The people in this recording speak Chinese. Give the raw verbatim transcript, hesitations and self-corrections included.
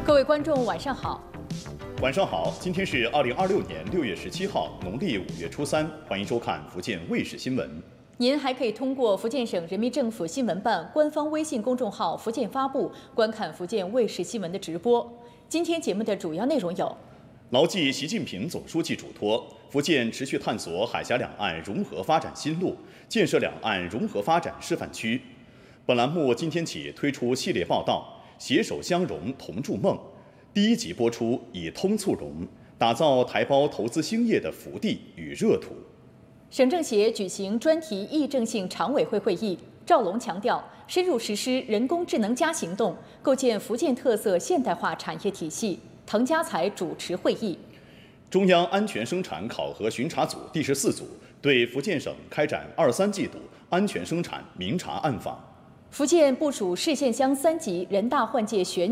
各位观众，晚上好。 晚上好，今天是二零二六年六月十七号，农历五月初三，欢迎收看福建卫视新闻。 您还可以通过福建省人民政府新闻办官方微信公众号“福建发布”观看福建卫视新闻的直播。今天节目的主要内容有： 牢记习近平总书记嘱托，福建持续探索海峡两岸融合发展新路，建设两岸融合发展示范区。本栏目今天起推出系列报道《携手相融同筑梦》，第一集播出以通促融，打造台胞投资兴业的福地与热土。 省政协举行专题议政性常委会会议，赵龙强调，深入实施人工智能加行动，构建福建特色现代化产业体系。滕家才主持会议。 中央安全生产考核巡查组第十四组对福建省开展二三季度安全生产明察暗访。 福建部署市县乡三级人大换届选